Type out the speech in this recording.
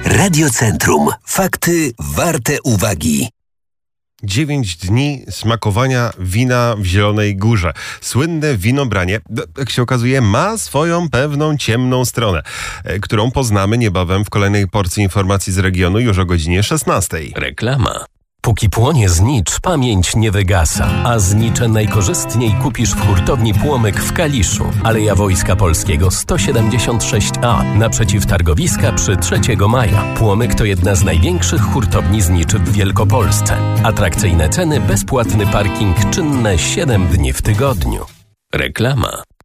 Radiocentrum. Fakty warte uwagi. 9 dni smakowania wina w Zielonej Górze. Słynne winobranie, jak się okazuje, ma swoją pewną ciemną stronę, którą poznamy niebawem w kolejnej porcji informacji z regionu już o godzinie 16. Reklama. Póki płonie znicz, pamięć nie wygasa. A znicze najkorzystniej kupisz w hurtowni Płomyk w Kaliszu. Aleja Wojska Polskiego 176A, naprzeciw targowiska przy 3 maja. Płomyk to jedna z największych hurtowni zniczy w Wielkopolsce. Atrakcyjne ceny, bezpłatny parking, czynne 7 dni w tygodniu. Reklama.